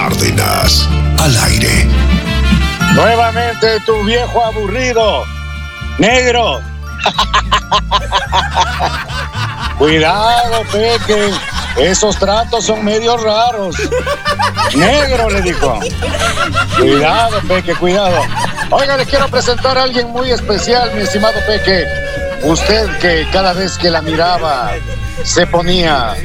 Cárdenas, al aire. Nuevamente tu viejo aburrido, negro. Cuidado, Peque, esos tratos son medio raros. Negro, le dijo. Cuidado, Peque, cuidado. Oiga, le quiero presentar a alguien muy especial, mi estimado Peque. Usted que cada vez que la miraba se ponía.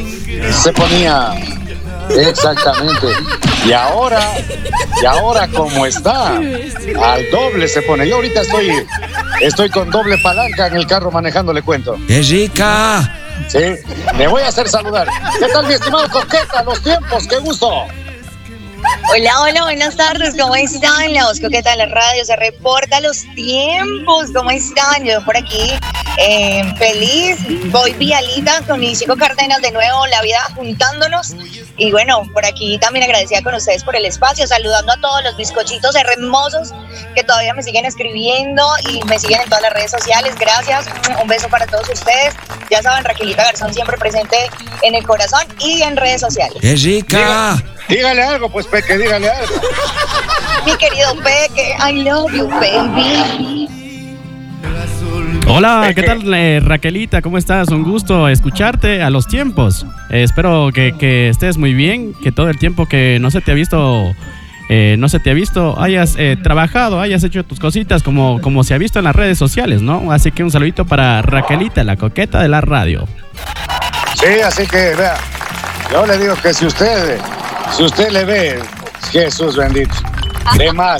Exactamente. Y ahora como está, al doble se pone. Yo ahorita estoy con doble palanca en el carro manejando, le cuento. ¡Es rica! Sí, le voy a hacer saludar. ¿Qué tal, mi estimado Coqueta? Los tiempos, qué gusto. Hola, buenas tardes, ¿cómo están? La voz coqueta de la radio se reporta los tiempos, ¿cómo están? Yo por aquí, feliz, voy vialita con mi chico Cárdenas de nuevo, la vida juntándonos. Y bueno, por aquí también agradecida con ustedes por el espacio, saludando a todos los bizcochitos hermosos que todavía me siguen escribiendo y me siguen en todas las redes sociales. Gracias, un beso para todos ustedes. Ya saben, Raquelita Garzón siempre presente en el corazón y en redes sociales. ¡Es rica! Dígale algo, pues, Peque, dígale algo. Mi querido Peque, I love you, baby. Hola, ¿qué tal, Raquelita? ¿Cómo estás? Un gusto escucharte a los tiempos. Espero que estés muy bien, que todo el tiempo que no se te ha visto, hayas trabajado, hayas hecho tus cositas como se ha visto en las redes sociales, ¿no? Así que un saludito para Raquelita, la coqueta de la radio. Sí, así que, vea, yo le digo que si usted le ve, Jesús bendito, de más.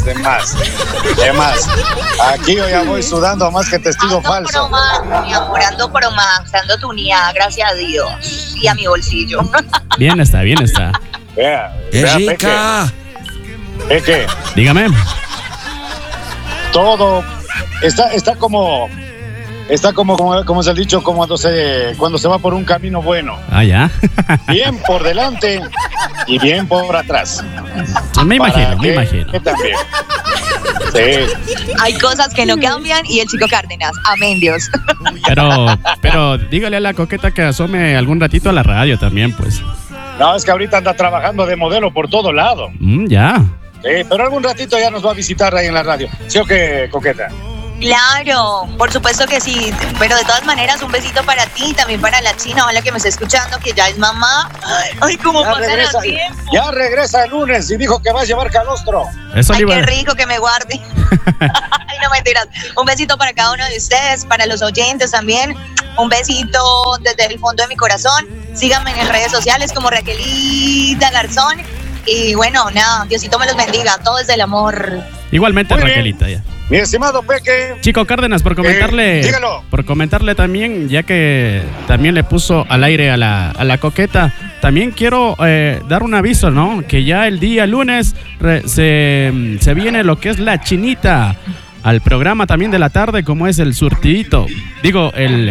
Aquí yo ya voy sudando más que testigo falso. Mi amor, ando ando tuneada, gracias a Dios. Y a mi bolsillo. Bien está. Vea, rica! Peque. Dígame. Todo está como se ha dicho, como cuando se va por un camino bueno. Ah, ya. Bien por delante y bien por atrás. Me imagino. Que también. Sí. Hay cosas que no cambian y el chico Cárdenas. Amén, Dios. Pero dígale a la coqueta que asome algún ratito a la radio también, pues. No, es que ahorita anda trabajando de modelo por todo lado. Ya. Sí, pero algún ratito ya nos va a visitar ahí en la radio. ¿Sí o qué, Coqueta? Claro, por supuesto que sí, pero de todas maneras un besito para ti y también para la China, ojalá que me esté escuchando, que ya es mamá. Ay, cómo pasa el tiempo. Ya regresa el lunes y dijo que va a llevar calostro. Eso. Ay, qué rico que me guarde. Ay, no mentiras. Un besito para cada uno de ustedes, para los oyentes también. Un besito desde el fondo de mi corazón. Síganme en redes sociales como Raquelita Garzón. Y bueno, nada, Diosito me los bendiga. Todo es del amor. Igualmente, muy Raquelita, bien. ya. Mi estimado Peque. Chico Cárdenas, por comentarle también, ya que también le puso al aire a la coqueta, también quiero dar un aviso, ¿no? Que ya el día lunes se viene lo que es la chinita al programa también de la tarde, como es el surtidito. Digo,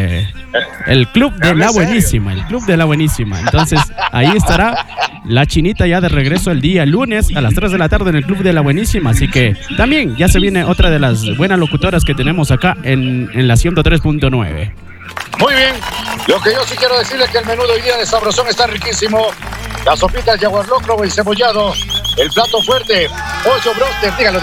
el Club de la Buenísima. El Club de la Buenísima. Entonces, ahí estará la chinita ya de regreso el día lunes a las 3 de la tarde en el Club de la Buenísima. Así que también ya se viene otra de las buenas locutoras que tenemos acá en la 103.9. Muy bien. Lo que yo sí quiero decirle es que el menú de hoy día de Sabrosón está riquísimo. Las sopitas Jaguar locro, el cebollado, el plato fuerte, pollo broster. Dígalo,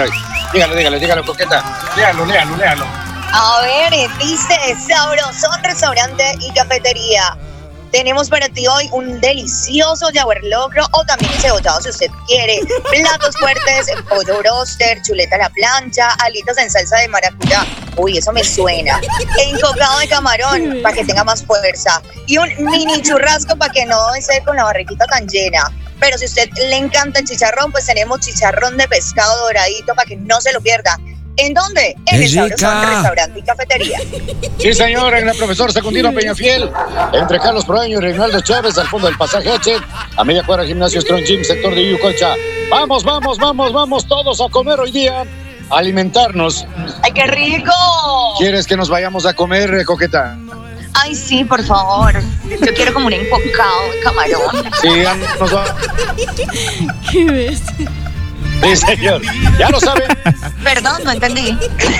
Coqueta. Léalo. A ver, dice Sabrosón Restaurante y Cafetería. Tenemos para ti hoy un delicioso Jaguar locro o también cebollado si usted quiere. Platos fuertes, pollo broster, chuleta a la plancha, alitas en salsa de maracuyá. Uy, eso me suena. Encocado de camarón para que tenga más fuerza. Y un mini churrasco para que no esté con la barriguita tan llena. Pero si a usted le encanta el chicharrón, pues tenemos chicharrón de pescado doradito para que no se lo pierda. ¿En dónde? En el Sabrosón Restaurante y Cafetería. Sí, señor, en el profesor Secundino Peñafiel, entre Carlos Proaño y Reinaldo Chávez, al fondo del pasaje H, a media cuadra Gimnasio Strong Gym, sector de Yucolcha. Vamos todos a comer hoy día, a alimentarnos. ¡Ay, qué rico! ¿Quieres que nos vayamos a comer, Coqueta? Ay, sí, por favor. Yo quiero como un encocado de camarón. Sí, nos va. ¿Qué ves? Sí, señor. Ya lo saben. Perdón, no entendí.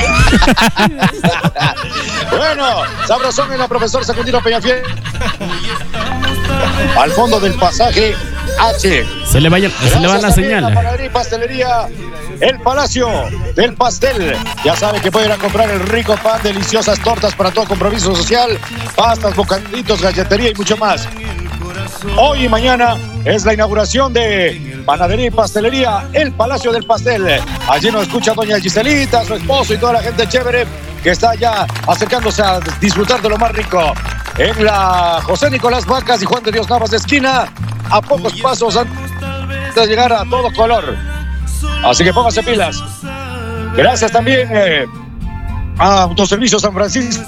Bueno, Sabrosón en la profesor Secundino Peñafiel. Al fondo del pasaje H. Se le van las señales. Panadería y pastelería El Palacio del Pastel. Ya sabe que puede ir a comprar el rico pan, deliciosas tortas para todo compromiso social, pastas, bocaditos, galletería y mucho más. Hoy y mañana es la inauguración de Panadería y Pastelería El Palacio del Pastel. Allí nos escucha doña Giselita, su esposo y toda la gente chévere que está ya acercándose a disfrutar de lo más rico. En la José Nicolás Vacas y Juan de Dios Navas de esquina, a pocos pasos antes de llegar a todo color. Así que póngase pilas. Gracias también a Autoservicio San Francisco.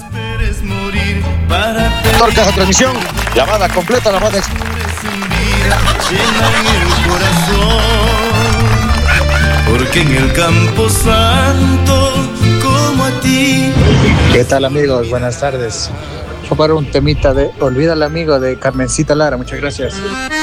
Caja Transmisión, llamada completa, llamada porque en el Campo Santo como a ti. ¿Qué tal, amigos? Buenas tardes. Voy para un temita de Olvida al amigo de Carmencita Lara. Muchas gracias.